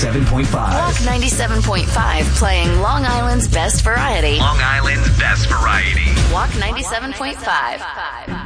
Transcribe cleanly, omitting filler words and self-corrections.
97.5. Walk 97.5, playing Long Island's best variety. Long Island's best variety. Walk 97.5.